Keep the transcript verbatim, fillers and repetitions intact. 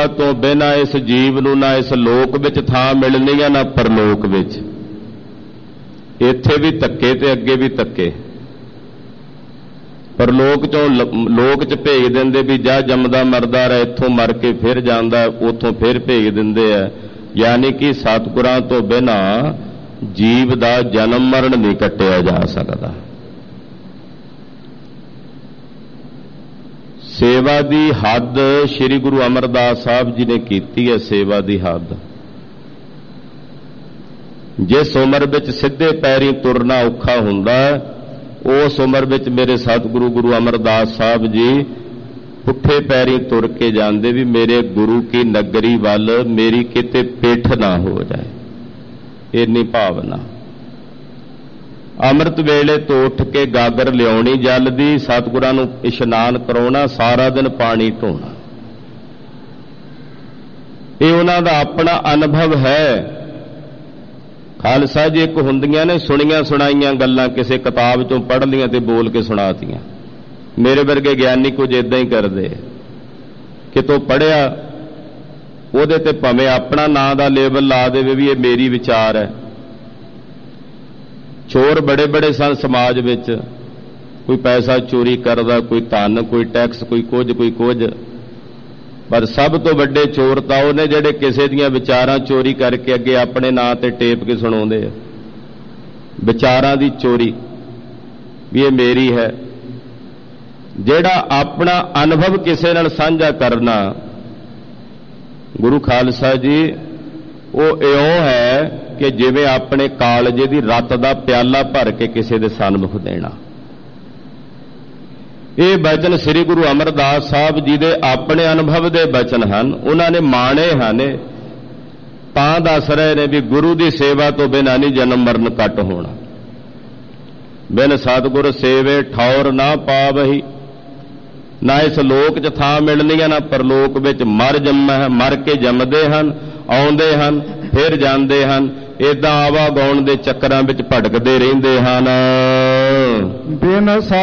ਤੋਂ ਬਿਨਾਂ ਇਸ ਜੀਵ ਨੂੰ ਨਾ ਇਸ ਲੋਕ ਵਿੱਚ ਥਾਂ ਮਿਲਣੀ ਹੈ ਨਾ ਪਰਲੋਕ ਵਿੱਚ। ਇੱਥੇ ਵੀ ਧੱਕੇ ਤੇ ਅੱਗੇ ਵੀ ਧੱਕੇ। ਪਰਲੋਕ ਚੋਂ ਲੋਕ ਚ ਭੇਜ ਦਿੰਦੇ ਵੀ ਜਾ ਜੰਮਦਾ ਮਰਦਾ ਰਹਿ, ਇੱਥੋਂ ਮਰ ਕੇ ਫਿਰ ਜਾਂਦਾ, ਉੱਥੋਂ ਫਿਰ ਭੇਜ ਦਿੰਦੇ ਆ। ਯਾਨੀ ਕਿ ਸਤਿਗੁਰਾਂ ਤੋਂ ਬਿਨਾਂ ਜੀਵ ਦਾ ਜਨਮ ਮਰਨ ਨਹੀਂ ਕੱਟਿਆ ਜਾ ਸਕਦਾ। ਸੇਵਾ ਦੀ ਹੱਦ ਸ੍ਰੀ ਗੁਰੂ ਅਮਰਦਾਸ ਸਾਹਿਬ ਜੀ ਨੇ ਕੀਤੀ ਹੈ। ਸੇਵਾ ਦੀ ਹੱਦ ਜਿਸ ਉਮਰ ਵਿੱਚ ਸਿੱਧੇ ਪੈਰੀਂ ਤੁਰਨਾ ਔਖਾ ਹੁੰਦਾ, ਉਸ ਉਮਰ ਵਿੱਚ ਮੇਰੇ ਸਤਿਗੁਰੂ ਗੁਰੂ ਅਮਰਦਾਸ ਸਾਹਿਬ ਜੀ ਪੁੱਠੇ ਪੈਰੀਂ ਤੁਰ ਕੇ ਜਾਂਦੇ ਵੀ ਮੇਰੇ ਗੁਰੂ ਕੀ ਨਗਰੀ ਵੱਲ ਮੇਰੀ ਕਿਤੇ ਪਿੱਠ ਨਾ ਹੋ ਜਾਏ। ਇੰਨੀ ਭਾਵਨਾ। ਅੰਮ੍ਰਿਤ ਵੇਲੇ ਤੋਂ ਉੱਠ ਕੇ ਗਾਗਰ ਲਿਆਉਣੀ ਜਲ ਦੀ, ਸਤਿਗੁਰਾਂ ਨੂੰ ਇਸ਼ਨਾਨ ਕਰਾਉਣਾ, ਸਾਰਾ ਦਿਨ ਪਾਣੀ ਢੋਣਾ। ਇਹ ਉਹਨਾਂ ਦਾ ਆਪਣਾ ਅਨੁਭਵ ਹੈ। ਖਾਲਸਾ ਜੀ ਇੱਕ ਹੁੰਦੀਆਂ ਨੇ ਸੁਣੀਆਂ ਸੁਣਾਈਆਂ ਗੱਲਾਂ, ਕਿਸੇ ਕਿਤਾਬ ਚੋਂ ਪੜ੍ਹ ਲੀਆਂ ਤੇ ਬੋਲ ਕੇ ਸੁਣਾਤੀਆਂ। ਮੇਰੇ ਵਰਗੇ ਗਿਆਨੀ ਕੁਝ ਇਦਾਂ ਹੀ ਕਰਦੇ, ਕਿਤੋਂ ਪੜ੍ਹਿਆ ਉਹਦੇ ਤੇ ਭਾਵੇਂ ਆਪਣਾ ਨਾਂ ਦਾ ਲੇਬਲ ਲਾ ਦੇਵੇ ਵੀ ਇਹ ਮੇਰੀ ਵਿਚਾਰ ਹੈ। ਚੋਰ ਬੜੇ ਬੜੇ ਸਨ ਸਮਾਜ ਵਿੱਚ, ਕੋਈ ਪੈਸਾ ਚੋਰੀ ਕਰਦਾ, ਕੋਈ ਧਨ, ਕੋਈ ਟੈਕਸ, ਕੋਈ ਕੁਝ ਕੋਈ ਕੁਝ। ਪਰ ਸਭ ਤੋਂ ਵੱਡੇ ਚੋਰ ਤਾਂ ਉਹਨੇ ਜਿਹੜੇ ਕਿਸੇ ਦੀਆਂ ਵਿਚਾਰਾਂ ਚੋਰੀ ਕਰਕੇ ਅੱਗੇ ਆਪਣੇ ਨਾਂ ਤੇ ਟੇਪ ਕੇ ਸੁਣਾਉਂਦੇ ਆ। ਵਿਚਾਰਾਂ ਦੀ ਚੋਰੀ ਵੀ ਇਹ ਮੇਰੀ ਹੈ। ਜਿਹੜਾ ਆਪਣਾ ਅਨੁਭਵ ਕਿਸੇ ਨਾਲ ਸਾਂਝਾ ਕਰਨਾ, ਗੁਰੂ ਖਾਲਸਾ ਜੀ ਉਹ ਇਉਂ ਹੈ ਕਿ ਜਿਵੇਂ ਆਪਣੇ ਕਾਲਜੇ ਦੀ ਰਤ ਦਾ ਪਿਆਲਾ ਭਰ ਕੇ ਕਿਸੇ ਦੇ ਸਨਮੁਖ ਦੇਣਾ। ਇਹ ਬਚਨ ਸ੍ਰੀ ਗੁਰੂ ਅਮਰਦਾਸ ਸਾਹਿਬ ਜੀ ਦੇ ਆਪਣੇ ਅਨੁਭਵ ਦੇ ਬਚਨ ਹਨ। ਉਹਨਾਂ ਨੇ ਮਾਣੇ ਹਨ, ਤਾਂ ਦੱਸ ਰਹੇ ਨੇ ਵੀ ਗੁਰੂ ਦੀ ਸੇਵਾ ਤੋਂ ਬਿਨਾਂ ਨਹੀਂ ਜਨਮ ਮਰਨ ਕੱਟ ਹੋਣਾ। ਬਿਨ ਸਤਿਗੁਰ ਸੇਵੇ ਠੌਰ ਨਾ ਪਾਵਹੀ, ਨਾ ਇਸ ਲੋਕ 'ਚ ਥਾਂ ਮਿਲਣੀ ਹੈ ਨਾ ਪਰਲੋਕ ਵਿੱਚ। ਮਰ ਜੰਮਾ ਹੈ, ਮਰ ਕੇ ਜੰਮਦੇ ਹਨ, ਆਉਂਦੇ ਹਨ, ਫਿਰ ਜਾਂਦੇ ਹਨ। ਏਦਾਂ ਆਵਾ ਗਾਉਣ ਦੇ ਚੱਕਰਾਂ ਵਿੱਚ ਭਟਕਦੇ ਰਹਿੰਦੇ ਹਨ। ਬਿਨ